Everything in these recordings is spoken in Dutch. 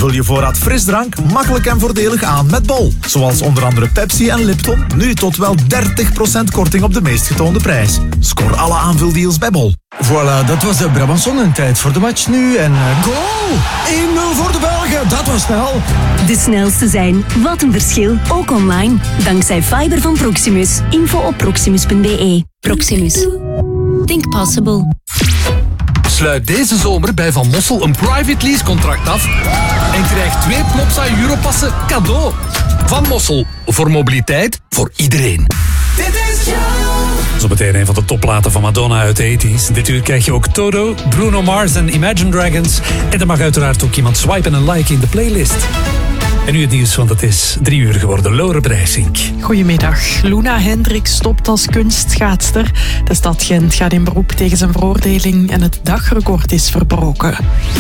Vul je voorraad frisdrank makkelijk en voordelig aan met Bol. Zoals onder andere Pepsi en Lipton. Nu tot wel 30% korting op de meest getoonde prijs. Scoor alle aanvuldeals bij Bol. Voilà, dat was de Brabançon en tijd voor de match nu. En goal! 1-0 voor de Belgen, dat was snel. De snelste zijn. Wat een verschil. Ook online. Dankzij fiber van Proximus. Info op proximus.be. Proximus. Think possible. Sluit deze zomer bij Van Mossel een private lease contract af en krijg 2 Plopsa Europassen cadeau. Van Mossel, voor mobiliteit, voor iedereen. Dit is Joe. Zometeen een van de topplaten van Madonna uit de 80s. Dit uur krijg je ook Toto, Bruno Mars en Imagine Dragons. En er mag uiteraard ook iemand swipen en liken in de playlist. En nu het nieuws, want het is 3 uur geworden. Lore Breisink. Goedemiddag. Luna Hendricks stopt als kunstschaatster. De stad Gent gaat in beroep tegen zijn veroordeling en het dagrecord is verbroken.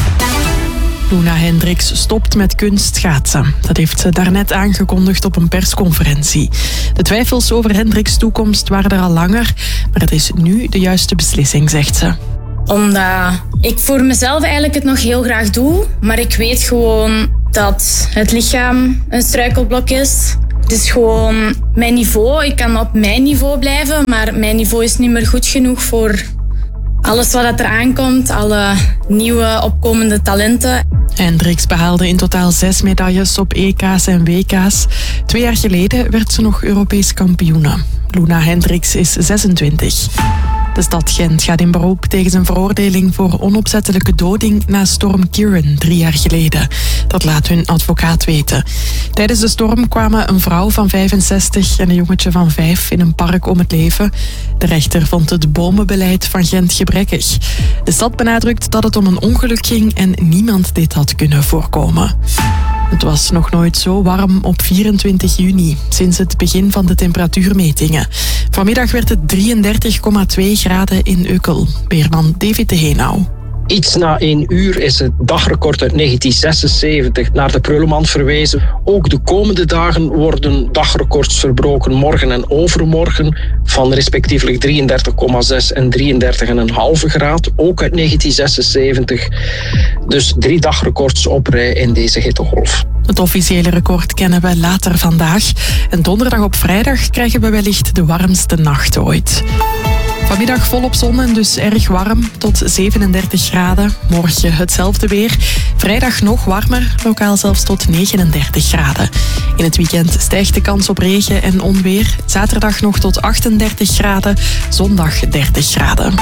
Luna Hendricks stopt met kunstschaatsen. Dat heeft ze daarnet aangekondigd op een persconferentie. De twijfels over Hendricks' toekomst waren er al langer, maar het is nu de juiste beslissing, zegt ze. Omdat ik voor mezelf eigenlijk het nog heel graag doe, maar ik weet gewoon dat het lichaam een struikelblok is. Het is gewoon mijn niveau. Ik kan op mijn niveau blijven, maar mijn niveau is niet meer goed genoeg voor alles wat er aankomt, alle nieuwe opkomende talenten. Hendricks behaalde in totaal 6 medailles op EK's en WK's. 2 jaar geleden werd ze nog Europees kampioene. Luna Hendricks is 26. De stad Gent gaat in beroep tegen zijn veroordeling voor onopzettelijke doding na storm Ciarán 3 jaar geleden. Dat laat hun advocaat weten. Tijdens de storm kwamen een vrouw van 65 en een jongetje van 5 in een park om het leven. De rechter vond het bomenbeleid van Gent gebrekkig. De stad benadrukt dat het om een ongeluk ging en niemand dit had kunnen voorkomen. Het was nog nooit zo warm op 24 juni, sinds het begin van de temperatuurmetingen. Vanmiddag werd het 33,2 graden in Ukkel. Weerman David de Heenau. Iets na 1 uur is het dagrecord uit 1976 naar de prullenmand verwezen. Ook de komende dagen worden dagrecords verbroken, morgen en overmorgen, van respectievelijk 33,6 en 33,5 graad, ook uit 1976. Dus 3 dagrecords op rij in deze hittegolf. Het officiële record kennen we later vandaag. En donderdag op vrijdag krijgen we wellicht de warmste nacht ooit. Vanmiddag volop zon en dus erg warm, tot 37 graden. Morgen hetzelfde weer. Vrijdag nog warmer, lokaal zelfs tot 39 graden. In het weekend stijgt de kans op regen en onweer. Zaterdag nog tot 38 graden, zondag 30 graden.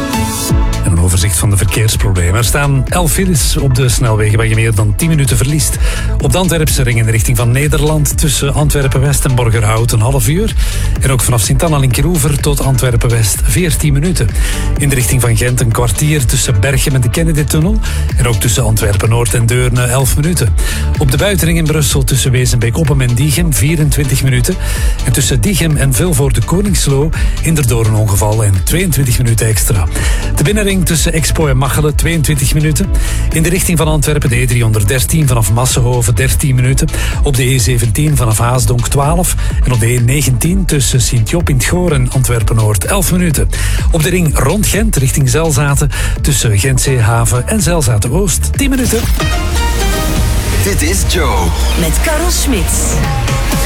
En een overzicht van de verkeersproblemen. Er staan 11 files op de snelwegen waar je meer dan 10 minuten verliest. Op de Antwerpse ring in de richting van Nederland tussen Antwerpen-West en Borgerhout een half uur. En ook vanaf Sint-Anna-Linkeroever tot Antwerpen-West 14 minuten. In de richting van Gent een kwartier tussen Berchem en de Kennedy-tunnel. En ook tussen Antwerpen-Noord en Deurne 11 minuten. Op de buitenring in Brussel tussen Wezenbeek-Oppem en Diegem 24 minuten. En tussen Diegem en Vilvoorde-Koningsloo inderdoor een ongeval en 22 minuten extra. De binnenring tussen Expo en Machelen 22 minuten. In de richting van Antwerpen de E313 vanaf Massenhoven 13 minuten. Op de E17 vanaf Haasdonk 12. En op de E19 tussen Sint-Job in het Goor en Antwerpen-Noord 11 minuten. Op de ring rond Gent richting Zelzaten tussen Gentzeehaven en Zelzaten-Oost 10 minuten. Dit is Joe. Met Karel Smits.